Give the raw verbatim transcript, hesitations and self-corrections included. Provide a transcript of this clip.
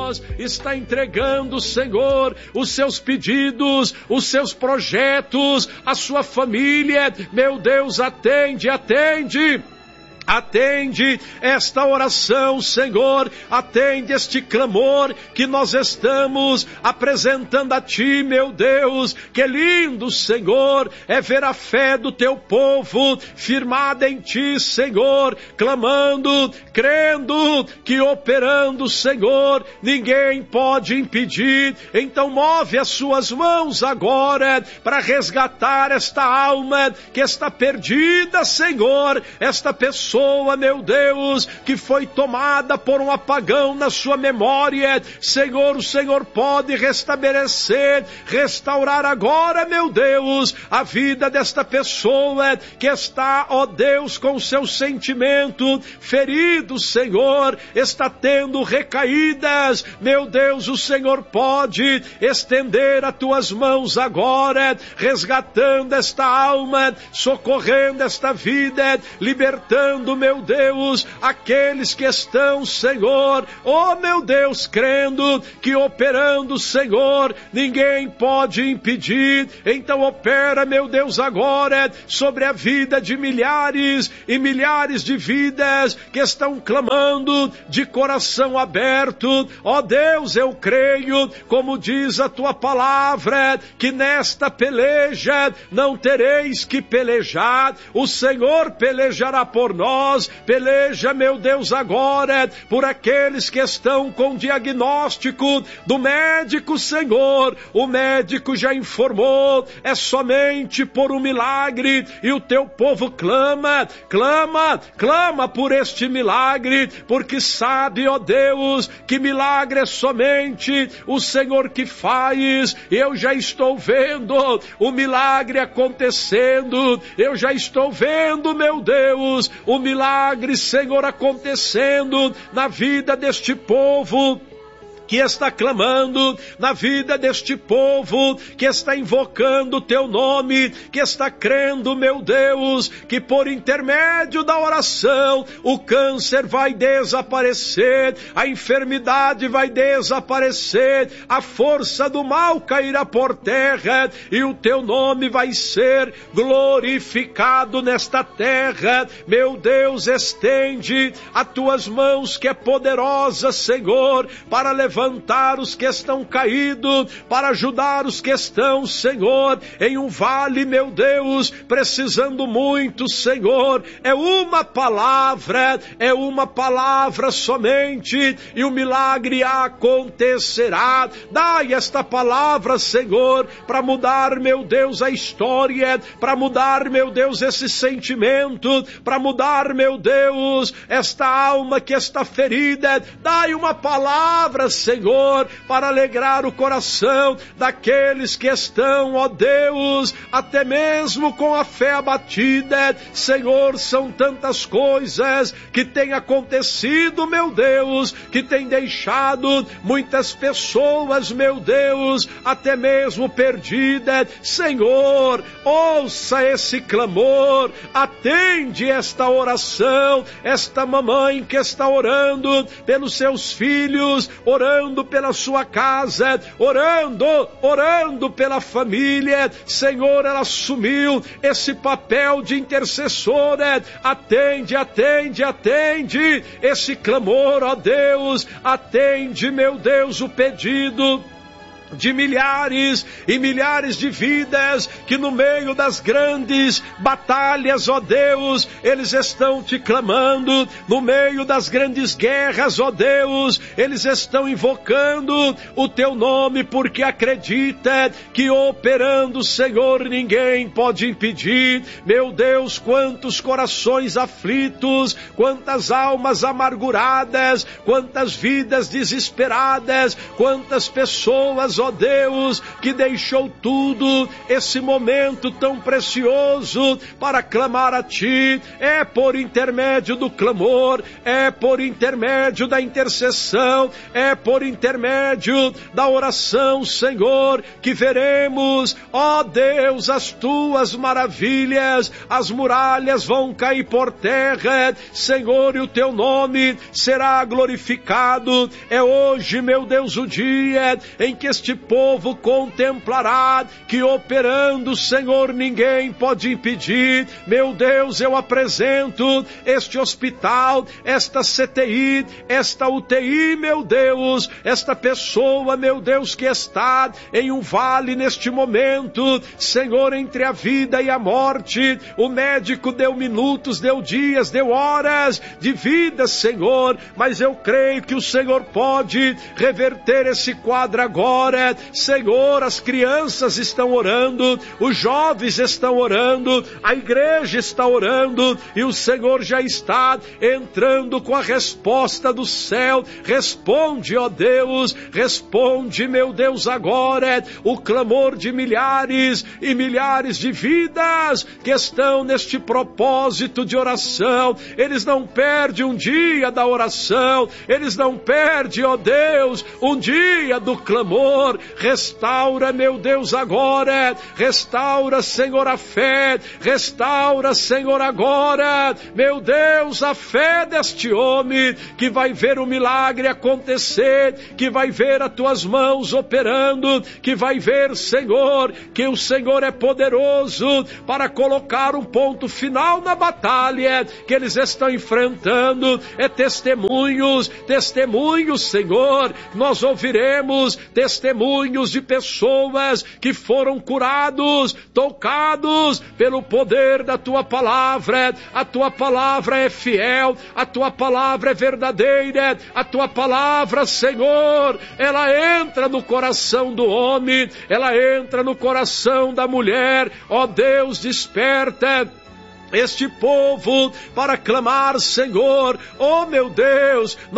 nós, está entregando, Senhor, os seus pedidos, os seus projetos, a sua família. Meu Deus, atende, atende. Atende esta oração, Senhor, atende este clamor que nós estamos apresentando a Ti, meu Deus. Que lindo, Senhor, é ver a fé do Teu povo firmada em Ti, Senhor, clamando, crendo que operando, Senhor, ninguém pode impedir. Então move as Suas mãos agora para resgatar esta alma que está perdida, Senhor, esta pessoa, meu Deus, que foi tomada por um apagão na sua memória. Senhor, o Senhor pode restabelecer, restaurar agora, meu Deus, a vida desta pessoa que está, ó Deus, com o seu sentimento ferido, Senhor, está tendo recaídas. Meu Deus, o Senhor pode estender as Tuas mãos agora, resgatando esta alma, socorrendo esta vida, libertando, meu Deus, aqueles que estão, Senhor, oh meu Deus, crendo que operando, Senhor, ninguém pode impedir. Então opera, meu Deus, agora sobre a vida de milhares e milhares de vidas que estão clamando de coração aberto. Ó Deus, eu creio, como diz a Tua palavra, que nesta peleja não tereis que pelejar, o Senhor pelejará por nós. Peleja, meu Deus, agora por aqueles que estão com diagnóstico do médico, Senhor. O médico já informou, é somente por um milagre, e o Teu povo clama, clama, clama por este milagre, porque sabe, ó Deus, que milagre é somente o Senhor que faz. Eu já estou vendo o milagre acontecendo, eu já estou vendo, meu Deus, o milagre, Senhor, acontecendo na vida deste povo que está clamando, na vida deste povo que está invocando o Teu nome, que está crendo, meu Deus, que por intermédio da oração o câncer vai desaparecer, a enfermidade vai desaparecer, a força do mal cairá por terra e o Teu nome vai ser glorificado nesta terra. Meu Deus, estende as Tuas mãos, que é poderosa, Senhor, para levantar levantar os que estão caídos, para ajudar os que estão, Senhor, em um vale, meu Deus, precisando muito, Senhor. É uma palavra, é uma palavra somente, e o milagre acontecerá. Dai esta palavra, Senhor, para mudar, meu Deus, a história, para mudar, meu Deus, esse sentimento, para mudar, meu Deus, esta alma que está ferida. Dai uma palavra, Senhor, Senhor, para alegrar o coração daqueles que estão, ó Deus, até mesmo com a fé abatida. Senhor, são tantas coisas que têm acontecido, meu Deus, que têm deixado muitas pessoas, meu Deus, até mesmo perdidas. Senhor, ouça esse clamor, atende esta oração, esta mamãe que está orando pelos seus filhos, orando pela sua casa, orando, orando pela família. Senhor, ela assumiu esse papel de intercessora. Atende, atende, atende esse clamor, ó Deus. Atende, meu Deus, o pedido de milhares e milhares de vidas que no meio das grandes batalhas, ó Deus, eles estão Te clamando, no meio das grandes guerras, ó Deus, eles estão invocando o Teu nome, porque acredita que operando, Senhor, ninguém pode impedir. Meu Deus, quantos corações aflitos, quantas almas amarguradas, quantas vidas desesperadas, quantas pessoas, ó Deus, que deixou tudo, esse momento tão precioso, para clamar a Ti. É por intermédio do clamor, é por intermédio da intercessão, é por intermédio da oração, Senhor, que veremos, ó Deus, as Tuas maravilhas. As muralhas vão cair por terra, Senhor, e o Teu nome será glorificado. É hoje, meu Deus, o dia em que este povo contemplará que operando, Senhor, ninguém pode impedir. Meu Deus, eu apresento este hospital, esta C T I, esta U T I, meu Deus, esta pessoa, meu Deus, que está em um vale neste momento, Senhor, entre a vida e a morte. O médico deu minutos, deu dias, deu horas de vida, Senhor, mas eu creio que o Senhor pode reverter esse quadro agora. Senhor, as crianças estão orando, os jovens estão orando, a igreja está orando, e o Senhor já está entrando com a resposta do céu. Responde, ó Deus, responde, meu Deus, agora o clamor de milhares e milhares de vidas que estão neste propósito de oração. Eles não perdem um dia da oração, eles não perdem, ó Deus, um dia do clamor. Restaura, meu Deus, agora, restaura, Senhor, a fé, restaura, Senhor, agora, meu Deus, a fé deste homem que vai ver o milagre acontecer, que vai ver as Tuas mãos operando, que vai ver, Senhor, que o Senhor é poderoso para colocar um ponto final na batalha que eles estão enfrentando. É testemunhos, testemunhos, Senhor, nós ouviremos testemunhos de pessoas que foram curados, tocados pelo poder da Tua palavra. A Tua palavra é fiel, a Tua palavra é verdadeira, a Tua palavra, Senhor, ela entra no coração do homem, ela entra no coração da mulher. Ó Deus, desperta este povo para clamar, Senhor. Oh, meu Deus,